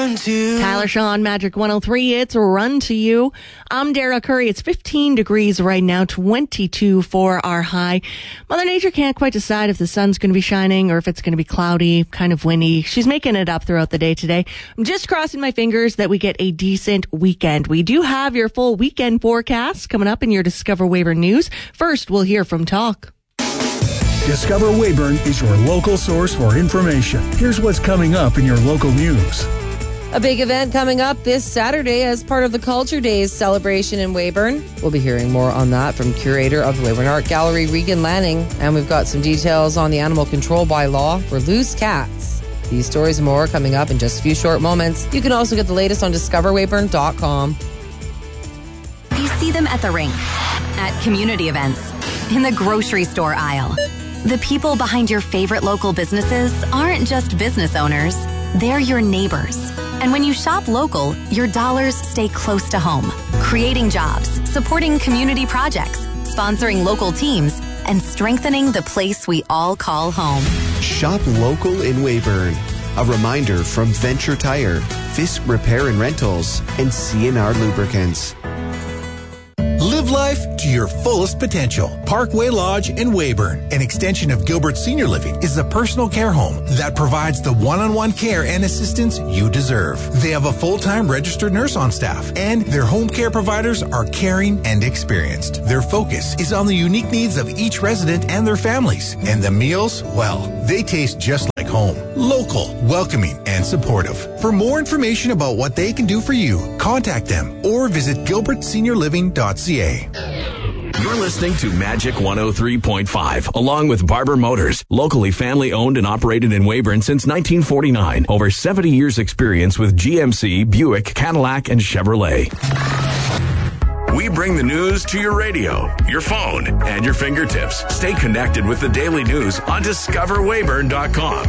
Tyler Shaw, Magic 103. It's Run to You. I'm Dara Curry. It's 15 degrees right now, 22 for our high. Mother Nature can't quite decide if the sun's going to be shining or if it's going to be cloudy, kind of windy. She's making it up throughout the day today. I'm just crossing my fingers that we get a decent weekend. We do have your full weekend forecast coming up in your Discover Weyburn News. First, we'll hear from Talk. Discover Weyburn is your local source for information. Here's what's coming up in your local news. A big event coming up this Saturday as part of the Culture Days celebration in Weyburn. We'll be hearing more on that from curator of the Weyburn Art Gallery, Regan Lanning. And we've got some details on the animal control bylaw for loose cats. These stories and more coming up in just a few short moments. You can also get the latest on discoverweyburn.com. You see them at the rink, at community events, in the grocery store aisle. The people behind your favorite local businesses aren't just business owners. They're your neighbors. And when you shop local, your dollars stay close to home, creating jobs, supporting community projects, sponsoring local teams, and strengthening the place we all call home. Shop local in Weyburn. A reminder from Venture Tire, Fisk Repair and Rentals, and CNR Lubricants. Live life to your fullest potential. Parkway Lodge in Weyburn, an extension of Gilbert Senior Living, is a personal care home that provides the one-on-one care and assistance you deserve. They have a full-time registered nurse on staff, and their home care providers are caring and experienced. Their focus is on the unique needs of each resident and their families. And the meals, well, they taste just like home. Local, welcoming, and supportive. For more information about what they can do for you, contact them or visit gilbertseniorliving.ca. You're listening to Magic 103.5, along with Barber Motors, locally family-owned and operated in Weyburn since 1949. Over 70 years experience with GMC, Buick, Cadillac, and Chevrolet. We bring the news to your radio, your phone, and your fingertips. Stay connected with the daily news on discoverweyburn.com.